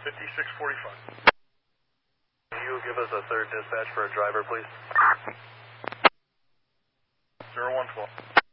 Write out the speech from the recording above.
5645. Can you give us a third dispatch for a driver, please? 0112.